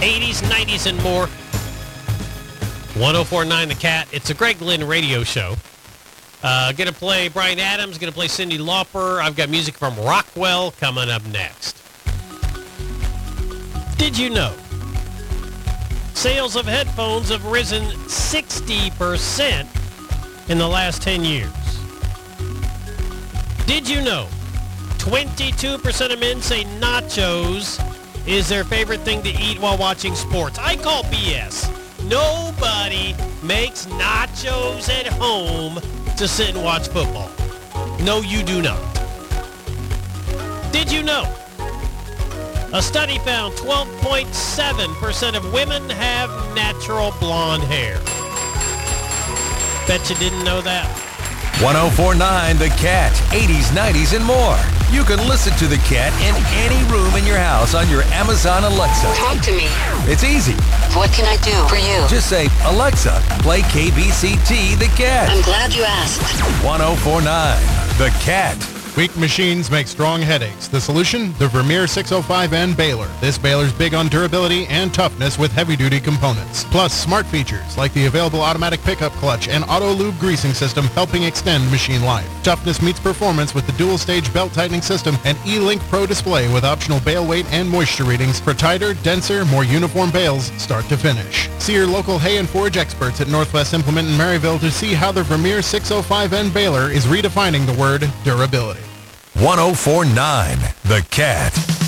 80s, 90s, and more. 104.9 The Cat. It's a Greg Lynn radio show. Going to play Bryan Adams. Going to play Cyndi Lauper. I've got music from Rockwell coming up next. Did you know sales of headphones have risen 60% in the last 10 years? Did you know 22% of men say nachos is their favorite thing to eat while watching sports? I call BS. Nobody makes nachos at home to sit and watch football. No, you do not. Did you know a study found 12.7% of women have natural blonde hair? Bet you didn't know that. 104.9 The Cat, 80s, 90s, and more. You can listen to The Cat in any room in your house on your Amazon Alexa. Talk to me. It's easy. What can I do for you? Just say, Alexa, play KBCT The Cat. I'm glad you asked. 104.9 The Cat. Weak machines make strong headaches. The solution? The Vermeer 605N baler. This baler's big on durability and toughness with heavy-duty components. Plus, smart features like the available automatic pickup clutch and auto-lube greasing system helping extend machine life. Toughness meets performance with the dual-stage belt-tightening system and E-Link Pro display with optional bale weight and moisture readings for tighter, denser, more uniform bales start to finish. See your local hay and forage experts at Northwest Implement in Maryville to see how the Vermeer 605N baler is redefining the word durability. 104.9 The Cat.